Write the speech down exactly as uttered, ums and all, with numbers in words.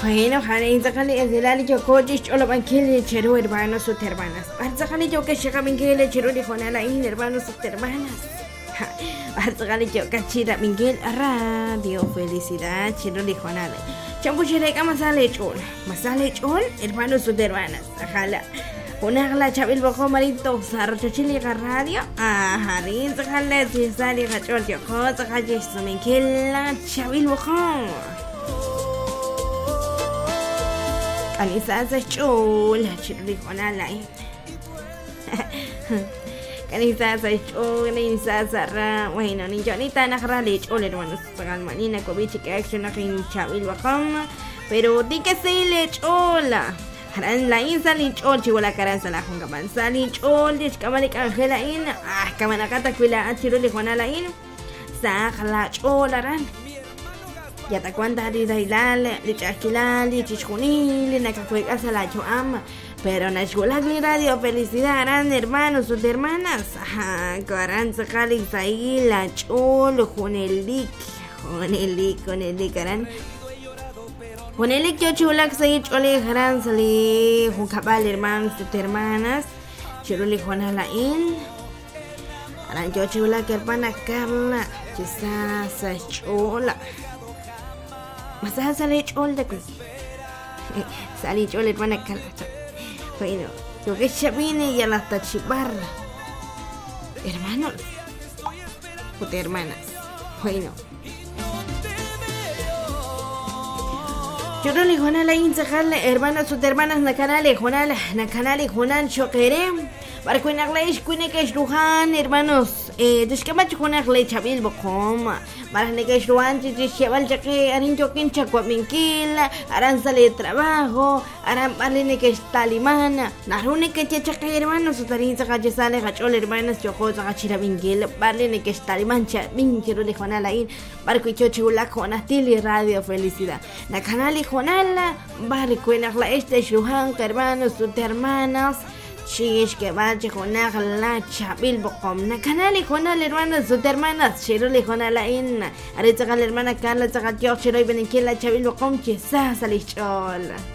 Bueno, Jane, sacale el delali yo coche, cholo banquile, chero, hermanos, sus hermanas. Sacale yo que llega Miguel, chero, y Juanala, y hermanos, sus hermanas. Sacale yo cachira, Miguel, radio, felicidad, chero, y Juanala. Champuchere, masale chol, masale chol, hermanos, sus hermanas. Ajala. Una chabil bajo marito, sarro chile radio. Ah, harin, sacale, si sale, cachor, yo cosa, sacale, su Miguel, chabil bajo. Kanisa sa chul, chili Juanala. Kanisa sa chul, kanisa sa ra. Bueno, ni yo ni tan agarrale chul, hermanos. Pagan manina, cobiche que action akin chabil bakam. Pero di que se le chola. Haran la insa ni chol, chivola caranza la junga mansa ni chol, dis kamalik angela in. Ah, kamanakata kwila achiruli Juanala in. Sa la chola ran. Ya ta cuenta de dailale, de chasquilali, chichunili, na cacueca se la chuama. Pero na chulagli radio, felicidad, gran hermanos, sus hermanas. Ajá, coranza, cali, saí, la chulo, junelik, junelik, junelik, gran. Junelik, yo chulak, saí, chole, gran, salí, juncabal, hermanos, sus hermanas. Chululi, Juanala, in. Aran, yo chulak, hermana Carla, chisa, sa chula. Masa sale chol de que sale chol hermana Carla. Bueno, yo que ya vine y a la tachibarra. Hermanos, puta hermanas. Bueno, yo no le Juanala insajarle hermanas sus hermanas na canale Juanala na canale Juanan choquere. Barcuina gleish cuine que ruhan hermanos eh descama chuna glei chabil bocom marane que ruhan chi cheval chaque arin jokin chakwa minkil aran sale trabajo aran balene que talimana narune que chaque hermanos utarin saca sale gachol hermanas chojo saca chira minkil balene que taliman cha minkiro de Juanala in barco y chochula Juanastili radio felicidad na canal Juanala barcuina gleish de ruhan hermanos sus hermanas Chish que vaya con la chabil bocom na canal y Juanala hermanas sus hermanas chiruli Juanala in arita la hermana Carla saca yo chiro y beniquila chabil bocom chisa salichol.